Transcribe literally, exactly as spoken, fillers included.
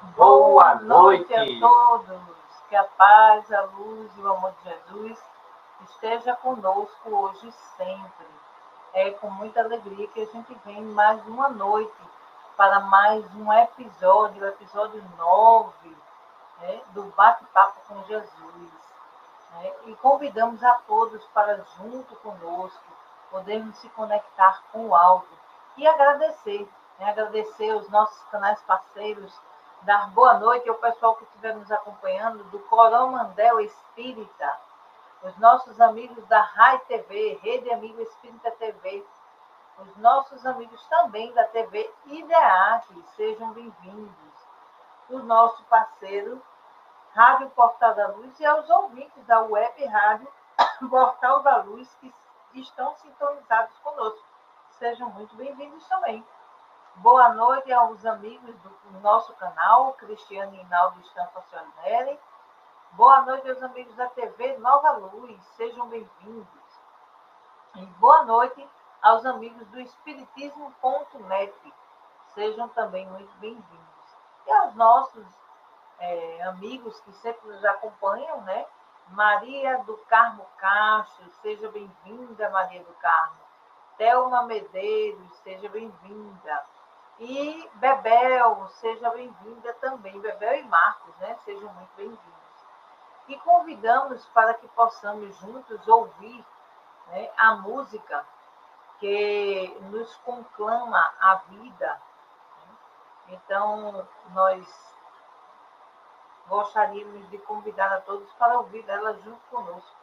Boa noite a todos. Que a paz, a luz e o amor de Jesus esteja conosco hoje e sempre. É com muita alegria que a gente vem mais uma noite para mais um episódio, o episódio nove, né, do Bate-Papo com Jesus. Né? E convidamos a todos para, junto conosco, podermos se conectar com o alto e agradecer, né? Agradecer os nossos canais parceiros, dar boa noite ao pessoal que estiver nos acompanhando do Coromandel Espírita, os nossos amigos da Rai T V, Rede Amigo Espírita T V, os nossos amigos também da T V IDEAC, sejam bem-vindos, o nosso parceiro Rádio Portal da Luz e aos ouvintes da Web Rádio Portal da Luz que estão sintonizados conosco. Sejam muito bem-vindos também. Boa noite aos amigos do nosso canal, Cristiane e Inaldo Estampa Soanelli. Boa noite aos amigos da T V Nova Luz, sejam bem-vindos. E boa noite aos amigos do Espiritismo ponto net, sejam também muito bem-vindos. E aos nossos é, amigos que sempre nos acompanham, né? Maria do Carmo Castro, seja bem-vinda, Maria do Carmo. Thelma Medeiros, seja bem-vinda. E Bebel, seja bem-vinda também. Bebel e Marcos, né? Sejam muito bem-vindos. E convidamos para que possamos juntos ouvir, né, a música que nos conclama a vida. Então, nós gostaríamos de convidar a todos para ouvir ela junto conosco.